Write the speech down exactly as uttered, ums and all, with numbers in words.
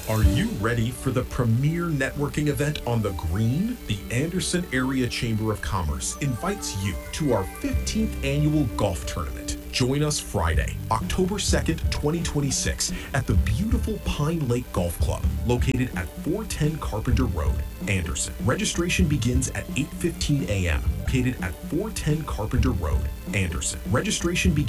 Are you ready for the premier networking event on the Green? The Anderson Area Chamber of Commerce invites you to our fifteenth annual golf tournament. Join us Friday, October second, twenty twenty-six, at the beautiful Pine Lake Golf Club, located at four ten Carpenter Road, Anderson. Registration begins at eight fifteen a m, located at four ten Carpenter Road, Anderson. Registration begins